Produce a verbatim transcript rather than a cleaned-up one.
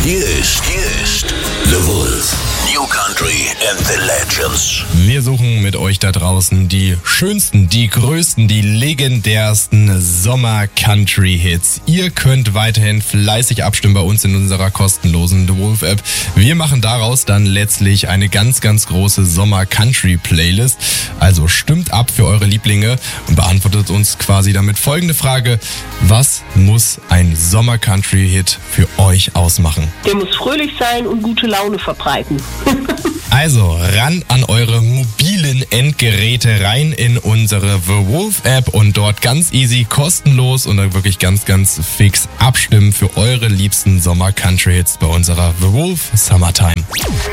Hier ist, hier ist The Wolf. New Country and the Legends. Wir suchen mit euch da draußen die schönsten, die größten, die legendärsten Sommer-Country-Hits. Ihr könnt weiterhin fleißig abstimmen bei uns in unserer kostenlosen The Wolf App. Wir machen daraus dann letztlich eine ganz, ganz große Sommer-Country-Playlist. Also stimmt ab für eure Lieblinge und beantwortet uns quasi damit folgende Frage: Was muss ein Sommer-Country-Hit für euch ausmachen? Der muss fröhlich sein und gute Laune verbreiten. Also ran an eure mobilen Endgeräte, rein in unsere The Wolf App und dort ganz easy, kostenlos und dann wirklich ganz, ganz fix abstimmen für eure liebsten Sommer-Country-Hits bei unserer The Wolf Summertime.